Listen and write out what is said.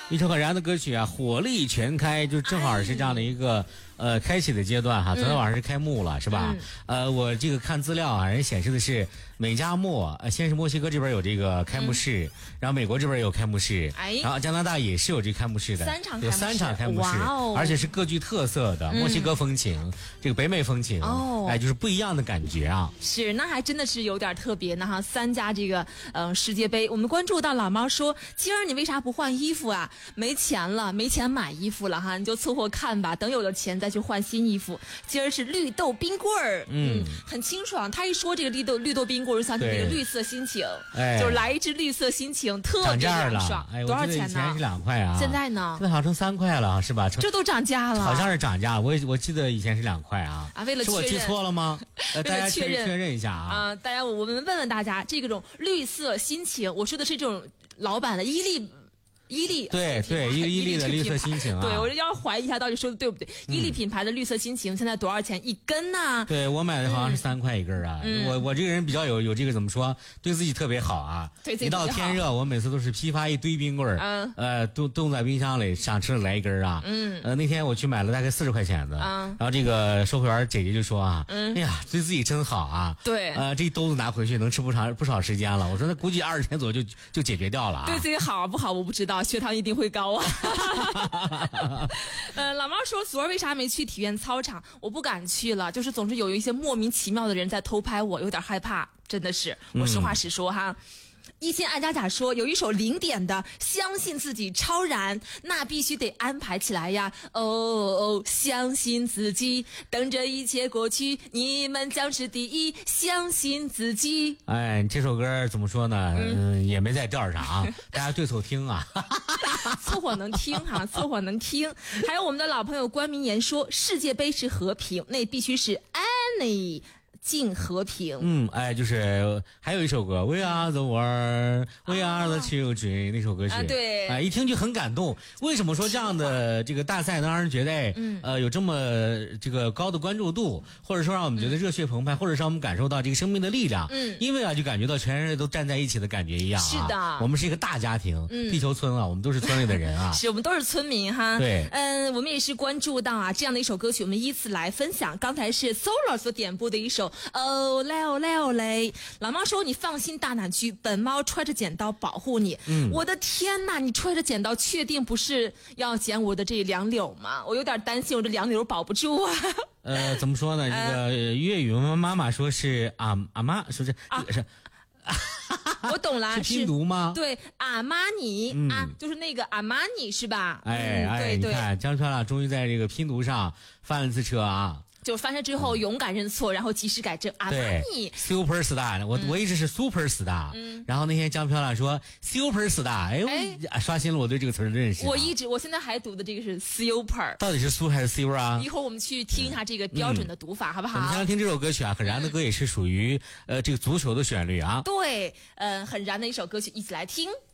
一首很燃的歌曲啊，火力全开，就正好是这样的一个开启的阶段哈。昨天晚上是开幕了，是吧？我这个看资料啊，人显示的是美加墨，先是墨西哥这边有这个开幕式，然后美国这边也有开幕式，然后加拿大也是有这个开幕式的，有3场开幕式，而且是各具特色的，墨西哥风情，这个北美风情，就是不一样的感觉啊。 是，那还真的是有点特别呢哈。3家这个世界杯，我们关注到老猫说，今儿你为啥不换衣服啊？没钱了，没钱买衣服了哈，你就凑合看吧，等有了钱再去换新衣服。今儿是绿豆冰棍儿，很清爽。他一说这个绿豆冰棍儿，想起这个绿色心情，就是来一支绿色心情，特别凉爽。多少钱呢？ 以前是2块啊， 现在呢？ 现在好像成3块了，是吧？ 这都涨价了， 好像是涨价了。我记得以前是2块啊。 为了确认， 是我记错了吗？大家确认一下啊。大家，我们问问大家，这种绿色心情，我说的是这种老板的伊利。对， 伊利的绿色心情啊！ 对，我要怀疑一下到底说的对不对。伊利品牌的绿色心情现在多少钱一根呢？ 对，我买的好像是3块一根啊。我这个人比较有这个怎么说，对自己特别好啊。 对自己一到天热，我每次都是批发一堆冰棍儿，冻在冰箱里，想吃了来一根啊。那天我去买了大概40块钱的，然后这个售货员姐姐就说啊，哎呀，对自己真好啊。对，这一兜子拿回去能吃不少时间了。我说那估计20天左右就解决掉了啊。 对自己好不好我不知道。血糖一定会高啊！老猫说昨儿为啥没去体院操场？我不敢去了，就是总是有一些莫名其妙的人在偷拍我，有点害怕，真的是。我实话实说哈。一心爱佳佳说有一首零点的相信自己超燃，那必须得安排起来呀。相信自己，等着一切过去，你们将是第一，相信自己。 这首歌怎么说呢？也没在调上啊，大家对凑听啊。 凑合能听哈，凑合能听。还有我们的老朋友关明言说，世界杯是和平，那必须是 any。敬和平， 就是还有一首歌 We Are the World We Are the Children 那首歌曲， 对， 一听就很感动。为什么说这样的这个大赛能让人觉得有这么这个高的关注度，或者说让我们觉得热血澎湃，或者让我们感受到这个生命的力量？因为就感觉到全人都站在一起的感觉一样啊。 是的， 我们是一个大家庭，地球村啊，我们都是村里的人啊。 是我们都是村民哈。 对， 我们也是关注到这样的一首歌曲，我们依次来分享。刚才是 Solo 所点播的一首。嘞，老猫说你放心大胆去，本猫揣着剪刀保护你。我的天哪，你揣着剪刀确定不是要剪我的这两绺吗？我有点担心我这两绺保不住啊。 怎么说呢？这个粤语妈妈说是阿妈说是是。 我懂了， 是拼读吗？ 对，阿玛尼就是那个阿玛尼是吧？ 对，你看江川终于在这个拼读上翻了次车啊。 就翻车之后勇敢认错，然后及时改正。阿玛尼 Super Star， 我一直是 Super Star，然后那天江漂亮说 Super Star，刷新了我对这个词的认识。 我现在还读的这个是 Super， 到底是 Super 还是 Super 啊？ 一会儿我们去听一下这个标准的读法，好不好？ 我们先来听这首歌曲啊，很燃的歌，也是属于这个足球的旋律啊。 对，很燃的一首歌曲，一起来听。